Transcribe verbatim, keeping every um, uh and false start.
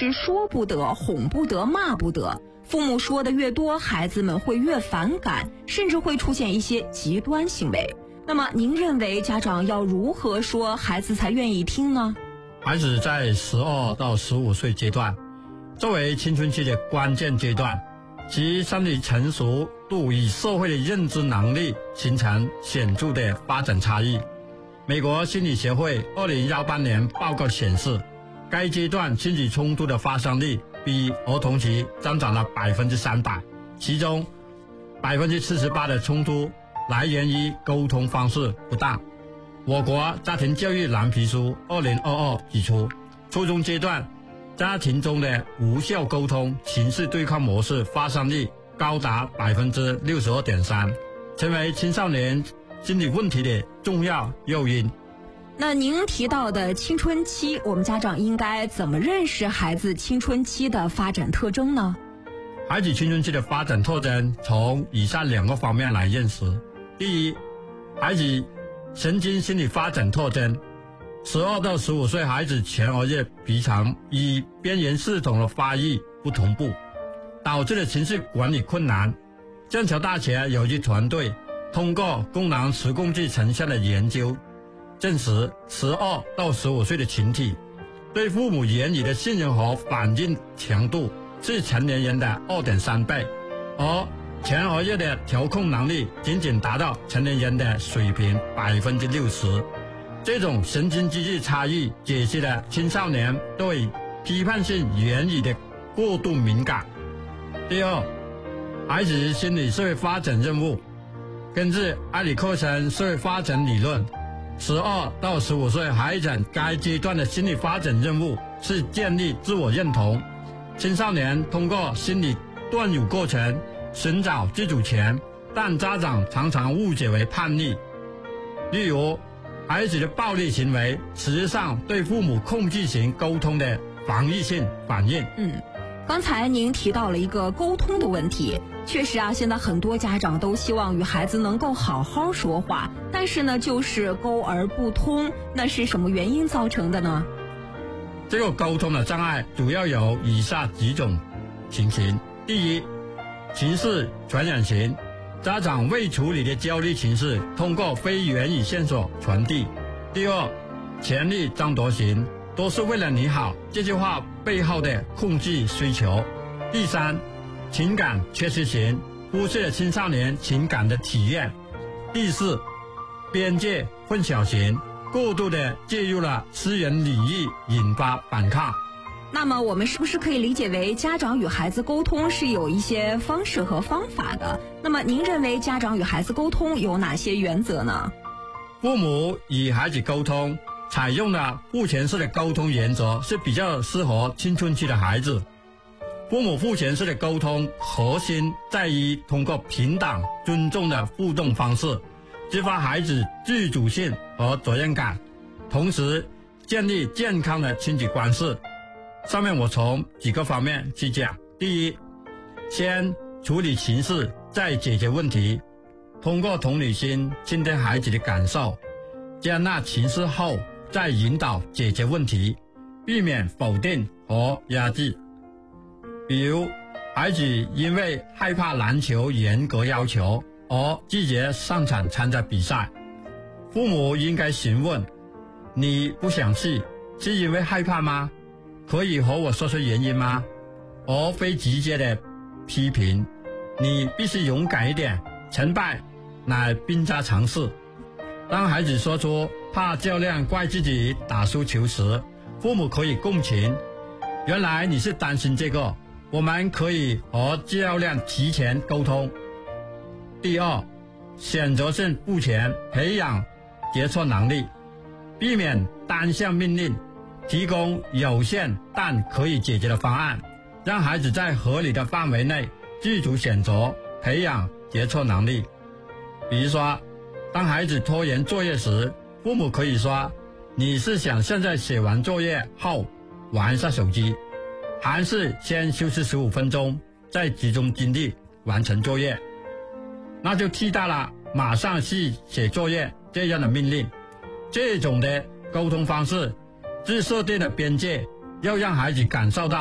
是说不得、哄不得、骂不得。父母说的越多，孩子们会越反感，甚至会出现一些极端行为。那么您认为家长要如何说孩子才愿意听呢？ 孩子在十二到十五岁阶段，作为青春期的关键阶段，其身体成熟度与社会的认知能力形成显著的发展差异。美国心理协会二零一八年报告显示，该阶段亲子冲突的发生率比儿童期增长了百分之三百，其中百分之四十八的冲突来源于沟通方式不当。我国家庭教育蓝皮书二零二二指出，初中阶段家庭中的无效沟通情绪对抗模式发生率高达百分之六十二点三，成为青少年心理问题的重要诱因。 那您提到的青春期，我们家长应该怎么认识孩子青春期的发展特征呢？ 孩子青春期的发展特征从以下两个方面来认识。第一，孩子神经心理发展特征。十二到十五岁孩子前额叶皮层与边缘系统的发育不同步，导致了情绪管理困难。剑桥大学有一团队通过功能磁共振成像的研究，证实十二到十五岁的群体对父母言语的信任和反应强度是成年人的 二点三 倍，而前额叶的调控能力仅仅达到成年人的水平 百分之六十。 这种神经机制差异解析了青少年对批判性言语的过度敏感。第二，孩子心理社会发展任务。根据埃里克森社会发展理论，十二到十五岁孩子该阶段的心理发展任务是建立自我认同。青少年通过心理断乳过程寻找自主权，但家长常常误解为叛逆。例如，孩子的暴力行为实际上对父母控制型沟通的防御性反应。 嗯，刚才您提到了一个沟通的问题，确实啊，现在很多家长都希望与孩子能够好好说话，但是呢，就是沟而不通，那是什么原因造成的呢？ 这个沟通的障碍主要有以下几种情形。第一，情绪传染型，家长未处理的焦虑情绪通过非言语线索传递。第二，权力争夺型，都是为了你好这句话背后的控制需求。第三，情感缺失型，忽视了青少年情感的体验。第四，边界混淆型，过度的介入了私人领域，引发反抗。 那么我们是不是可以理解为家长与孩子沟通是有一些方式和方法的？那么您认为家长与孩子沟通有哪些原则呢？ 父母与孩子沟通采用的父权式的沟通原则是比较适合青春期的孩子。父母父权式的沟通核心在于通过平等尊重的互动方式，激发孩子自主性和责任感，同时建立健康的亲子关系。上面我从几个方面去讲。第一，先处理情绪，再解决问题。通过同理心倾听孩子的感受，接纳情绪后再引导解决问题，避免否定和压制。比如，孩子因为害怕篮球严格要求而拒绝上场参加比赛，父母应该询问：你不想去，是因为害怕吗？可以和我说说原因吗？而非直接的批评。你必须勇敢一点，成败乃兵家常事。当孩子说出怕教练怪自己打输球时，父母可以共情，原来你是担心这个，我们可以和教练提前沟通。第二，选择性赋权，培养决策能力，避免单向命令，提供有限但可以解决的方案，让孩子在合理的范围内自主选择，培养决策能力。比如说，当孩子拖延作业时，父母可以说：你是想现在写完作业后玩一下手机，还是先休息十五分钟，再集中精力完成作业？那就替代了马上去写作业这样的命令。这种的沟通方式，自设定的边界，要让孩子感受到